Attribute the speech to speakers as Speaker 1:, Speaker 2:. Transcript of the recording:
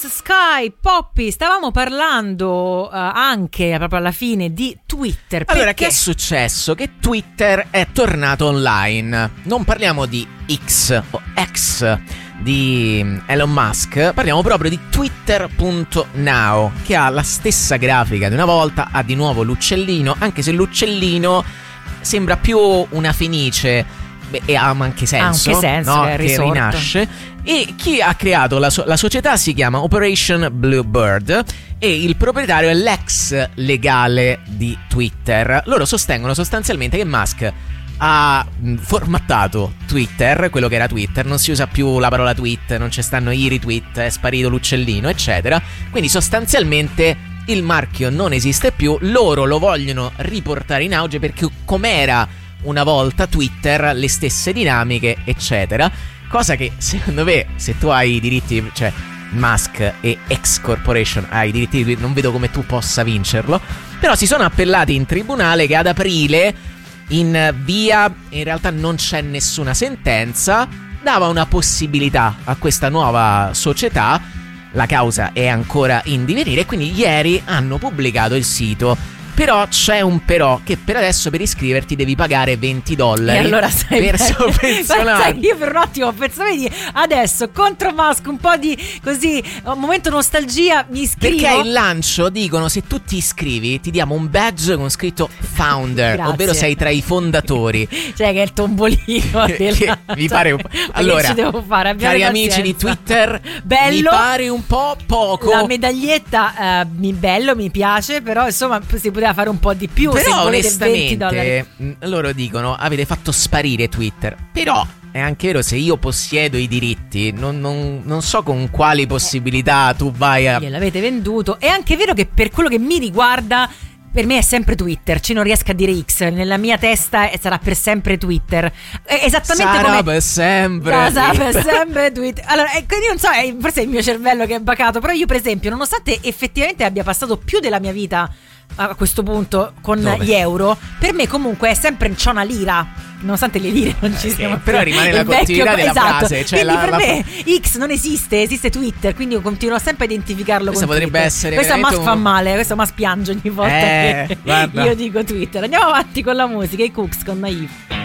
Speaker 1: House, Sky, Poppy. Stavamo parlando anche proprio alla fine di Twitter.
Speaker 2: Allora, che è successo? Che Twitter è tornato online. Non parliamo di X o X di Elon Musk, parliamo proprio di Twitter.now, che ha la stessa grafica di una volta, ha di nuovo l'uccellino, anche se l'uccellino sembra più una fenice. E ha anche senso, no? Che rinasce. E chi ha creato la società si chiama Operation Bluebird e il proprietario è l'ex legale di Twitter. Loro sostengono sostanzialmente che Musk ha formattato Twitter, quello che era Twitter, non si usa più la parola tweet, non ci stanno i retweet, è sparito l'uccellino, eccetera. Quindi sostanzialmente il marchio non esiste più, loro lo vogliono riportare in auge perché com'era una volta Twitter, le stesse dinamiche, eccetera. Cosa che secondo me, se tu hai i diritti, cioè Musk e X Corporation hai i diritti di Twitter, non vedo come tu possa vincerlo. Però si sono appellati in tribunale che ad aprile, in via, in realtà non c'è nessuna sentenza, dava una possibilità a questa nuova società. La causa è ancora in divenire e quindi ieri hanno pubblicato il sito. Però c'è un però, che per adesso per iscriverti devi pagare $20
Speaker 1: e allora
Speaker 2: per sovvenzionare.
Speaker 1: Io per un attimo pensavo, vedi, adesso contro Musk un po' di così, un momento nostalgia, mi iscrivo.
Speaker 2: Perché il lancio dicono se tu ti iscrivi ti diamo un badge con scritto founder, ovvero sei tra i fondatori.
Speaker 1: Cioè che è il tombolino
Speaker 2: che mi pare un po'. Allora,
Speaker 1: ci devo fare?
Speaker 2: Cari amici di Twitter,
Speaker 1: bello,
Speaker 2: mi pare un po' poco.
Speaker 1: La medaglietta bello, mi piace, però insomma si poteva fare un po' di più.
Speaker 2: Però
Speaker 1: se
Speaker 2: onestamente loro dicono avete fatto sparire Twitter. Però è anche vero, se io possiedo i diritti non so con quali possibilità tu vai a...
Speaker 1: Gliel'avete venduto. È anche vero che per quello che mi riguarda, per me è sempre Twitter, ci non riesco a dire X, nella mia testa sarà per sempre Twitter. Esattamente
Speaker 2: sarà
Speaker 1: come
Speaker 2: per sempre.
Speaker 1: Sarà per sempre Twitter. Allora, io non so, forse è il mio cervello che è bacato, però io per esempio, nonostante effettivamente abbia passato più della mia vita a questo punto con gli euro, per me comunque è sempre c'è una lira, nonostante le lire non ci siano,
Speaker 2: però rimane la continuità della frase, cioè
Speaker 1: quindi per me X non esiste Twitter, quindi io continuo sempre a identificarlo
Speaker 2: questo
Speaker 1: con
Speaker 2: potrebbe
Speaker 1: Twitter.
Speaker 2: essere
Speaker 1: questo Musk fa male, questo Musk piange ogni volta che
Speaker 2: guarda.
Speaker 1: io dico Twitter. Andiamo avanti con la musica, i Cooks con Naive.